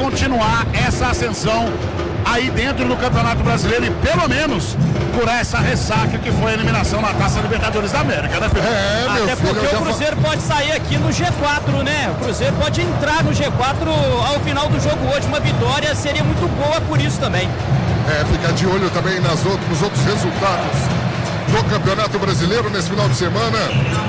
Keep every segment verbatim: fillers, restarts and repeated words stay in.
continuar essa ascensão aí dentro do Campeonato Brasileiro e pelo menos curar essa ressaca que foi a eliminação na Taça Libertadores da América, né, Felipe? É, meu Até filho, porque o Cruzeiro pode sair aqui no G quatro, né? O Cruzeiro pode entrar no G quatro ao final do jogo hoje. Uma vitória seria muito boa por isso também. É, fica de olho também nas outros, nos outros resultados do Campeonato Brasileiro nesse final de semana.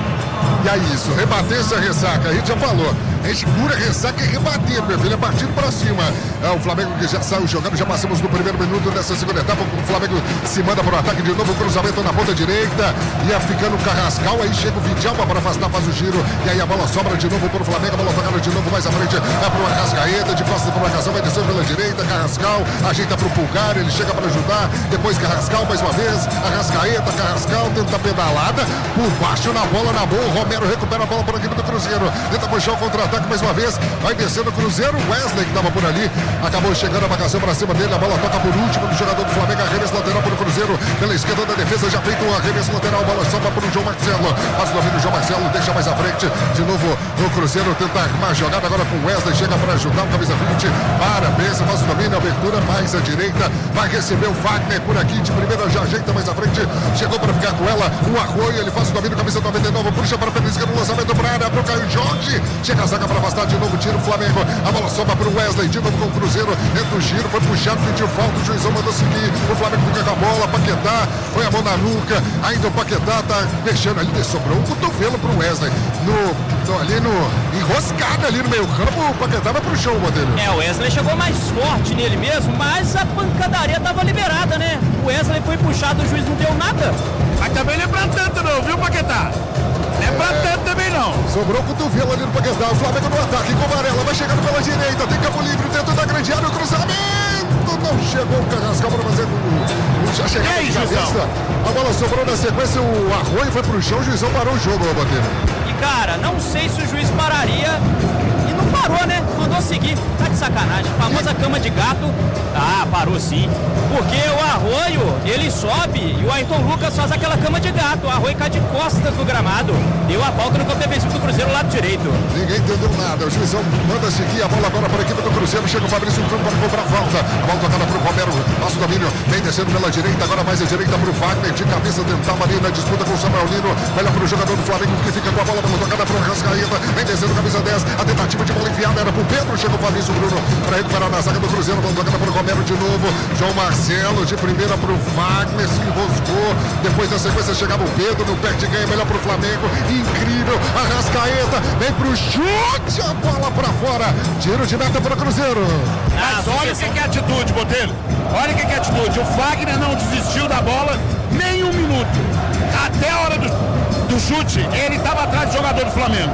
E é isso, rebater essa ressaca, a gente já falou. A gente cura a ressaca e rebater, meu filho, é partindo pra cima. É o Flamengo que já saiu jogando, já passamos no primeiro minuto dessa segunda etapa. O Flamengo se manda pro ataque de novo, cruzamento na ponta direita. Ia ficando o Carrascal, aí chega o Vidalba para afastar, faz o giro. E aí a bola sobra de novo pro Flamengo, a bola tocada de novo mais à frente. É pro Arrascaeta, de costas pra marcação, vai descendo pela direita. Carrascal ajeita pro Pulgar, ele chega para ajudar. Depois Carrascal mais uma vez. Arrascaeta, Carrascal, tenta pedalada. Por baixo na bola, na boa. Romero recupera a bola para a equipe do Cruzeiro. Tenta puxar o contra-ataque mais uma vez. Vai descendo o Cruzeiro. Wesley que estava por ali. Acabou chegando a marcação para cima dele. A bola toca por último do jogador do Flamengo. Arremesso lateral para o Cruzeiro. Pela esquerda da defesa. Já feito o arremesso lateral. A bola sobra para o João Marcelo. Faz o domínio. O João Marcelo deixa mais à frente. De novo o Cruzeiro tenta armar a jogada agora com Wesley. Chega para ajudar o camisa vinte. Para, pensa, faz o domínio. Abertura mais à direita. Vai receber o Wagner por aqui. De primeira já ajeita mais à frente. Chegou para ficar com ela. O Arroio. Ele faz o domínio. Camisa noventa e nove. Puxa para a perna esquerda. Lançamento para a área. Para o Caio Jorge. Chega a zaga para afastar de novo. Tira o Flamengo. A bola sobra para o Wesley. De novo com o Cruzeiro. Dentro do giro. Foi puxado. Pediu falta. O juizão mandou seguir. O Flamengo fica com a bola. Paquetá. Põe a mão na nuca. Ainda o Paquetá tá fechando ali. Sobrou um cotovelo para o Wesley. No, no, ali no. Enroscada ali no meio campo. O Paquetá vai pro show, Matheus. É, o Wesley chegou mais forte nele mesmo. Mas a pancadaria tava liberada, né? O Wesley foi puxado. O juiz não deu nada. Mas também não é pra tanto não, viu, Paquetá? Não é pra tanto também não. Sobrou o cotovelo ali no Paquetá. O Flamengo no ataque com o Varela. Vai chegando pela direita. Tem campo livre dentro da grande área. O cruzamento. Não chegou o Carrascal para fazer o. Já chegou de cabeça. A bola sobrou na sequência. O Arroio foi pro chão. O juizão parou o jogo, Bateiro. E cara, não sei se o juiz pararia. E não parou, né? Mandou seguir. Tá de sacanagem. A famosa cama de gato. Ah, parou sim. Porque o Arroio, ele sobe e o Ayrton Lucas faz aquela cama de gato. O Arroio cai de costas no gramado. Deu a falta no campo defensivo do Cruzeiro, lado direito. Ninguém entendeu nada. O juizão manda seguir a bola agora para a equipe do Cruzeiro. Chega o Fabrício Bruno para cobrar a falta. A bola tocada para o Romero. Passa o domínio. Vem descendo pela direita. Agora mais à direita para o Wagner. De cabeça tentava ali na disputa com o Samuel Lino. Melhor para o jogador do Flamengo que fica com a bola. Bola tocada para o Arrascaeta. Vem descendo camisa dez. A tentativa de bola enfiada era para o Pedro. Chega o Fabrício Bruno para recuperar na zaga do Cruzeiro. Bola tocada para o Romero de novo. João Marcelo de primeira para o Wagner. Se enroscou. Depois da sequência chegava o Pedro no pé de ganho. Melhor para o Flamengo. Incrível. Arrascaeta. Vem para o chute. A bola para fora. Tiro de meta para o Cruzeiro. Mas olha o que, que é atitude, Botelho. Olha o que, que é atitude. O Wagner não desistiu da bola nem um minuto. Até a hora do, do chute, ele estava atrás do jogador do Flamengo.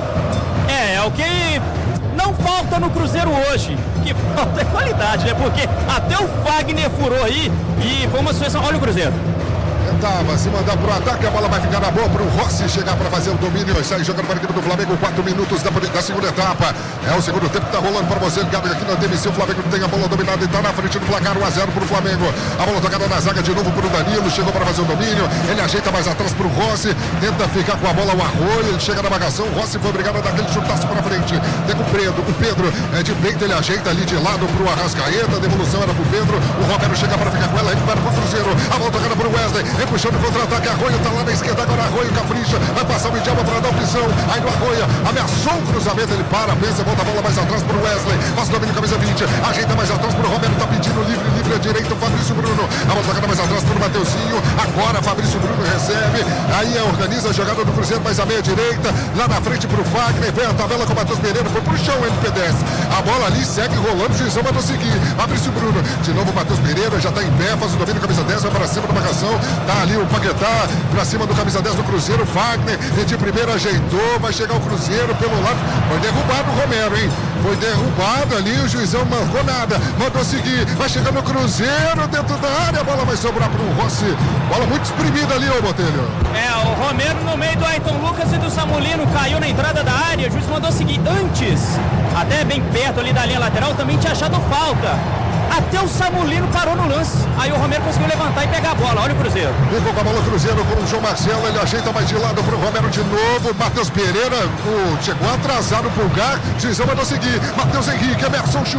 É, é o que não falta no Cruzeiro hoje. Que falta é qualidade, né? Porque até o Wagner furou aí e foi uma situação. Olha o Cruzeiro. Tentava se mandar pro ataque, a bola vai ficar na boa pro Rossi chegar para fazer o domínio e sair jogando para a equipe do Flamengo. quatro minutos da, da segunda etapa. É o segundo tempo que tá rolando para você. Ligado aqui na demissão. O Flamengo tem a bola dominada e tá na frente do placar. um a zero pro Flamengo. A bola tocada na zaga de novo pro Danilo. Chegou para fazer o domínio. Ele ajeita mais atrás pro Rossi. Tenta ficar com a bola o Arroio. Ele chega na marcação. O Rossi foi obrigado a dar aquele chutaço para frente. Tem o Pedro. O Pedro é de peito. Ele ajeita ali de lado pro Arrascaeta. A devolução era pro Pedro. O Romero chega para ficar com ela. Recupera pro Cruzeiro. A bola tocada pro Wesley. Vem puxando o contra-ataque. Arroio tá lá na esquerda. Agora Arroio capricha. Vai passar o Vidalba para dar opção. Aí no Arroio ameaçou o cruzamento. Ele para, pensa, volta a bola mais atrás pro Wesley. Passa o domínio, camisa vinte. Ajeita mais atrás pro Romero. Tá pedindo livre, livre à direita. O Fabrício Bruno. A bola tocada mais atrás pro Mateuzinho. Agora Fabrício Bruno recebe. Aí organiza a jogada do Cruzeiro mais à meia direita. Lá na frente pro Wagner. Vem a tabela com o Matheus Pereira. Foi pro chão o M P dez. A bola ali segue rolando. O juizão mandou seguir. Fabrício Bruno. De novo o Matheus Pereira. Já tá em pé. Faz o domínio, camisa dez. Vai para cima da marcação. Tá ali o Paquetá. Pra cima do camisa dez do Cruzeiro. Wagner. De primeira ajeitou. Vai chegar o Cruzeiro pelo lado. Foi derrubado o Romero, hein? Foi derrubado ali. O juizão não marcou nada. Mandou seguir. Vai chegando o Cruzeiro dentro da área. A bola vai sobrar pro Rossi. Bola muito espremida ali, ô Botelho. É, o Romero no meio do Ayrton Lucas e do Samulino caiu na entrada da área. O juiz mandou seguir antes. Até bem perto ali da linha lateral. Também tinha achado falta. Até o Samulino parou no lance. Aí o Romero conseguiu levantar e pegar a bola. Olha o Cruzeiro. Ficou com a bola o Cruzeiro com o João Marcelo. Ele ajeita mais de lado pro Romero de novo. Matheus Pereira o, chegou atrasado pro Pulgar. Juizão mandou seguir. Matheus Henrique, Emerson